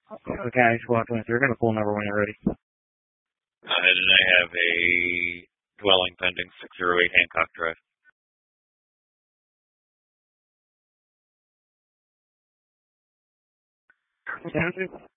Okay, Squad 23, you're going to pull number when you're ready. And I have a dwelling pending 608 Hancock Drive. Okay.